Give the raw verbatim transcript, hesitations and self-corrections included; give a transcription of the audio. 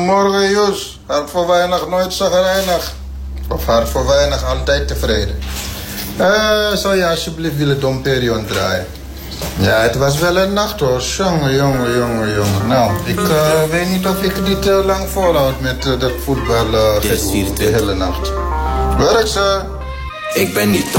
Morgen, Joes. Hart voor weinig, nooit zagrijnig. Of hart voor weinig, altijd tevreden. Uh, zou je alsjeblieft willen Domperion draaien? Ja, het was wel een nacht hoor. Jongen, jongen, jongen, jongen. Nou, ik uh, weet niet of ik dit uh, lang volhoud met uh, dat voetbal uh, de hele nacht. Werk ze. Ik ben niet